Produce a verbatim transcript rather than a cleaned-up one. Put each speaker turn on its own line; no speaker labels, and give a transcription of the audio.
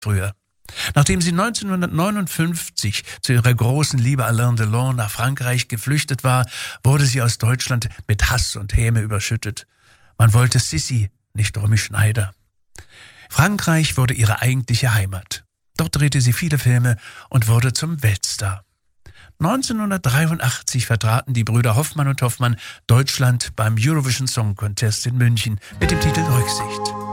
früher. Nachdem sie neunzehnhundertneunundfünfzig zu ihrer großen Liebe Alain Delon nach Frankreich geflüchtet war, wurde sie aus Deutschland mit Hass und Häme überschüttet. Man wollte Sissi, nicht Romy Schneider. Frankreich wurde ihre eigentliche Heimat. Dort drehte sie viele Filme und wurde zum Weltstar. neunzehnhundertdreiundachtzig vertraten die Brüder Hoffmann und Hoffmann Deutschland beim Eurovision Song Contest in München mit dem Titel Rücksicht.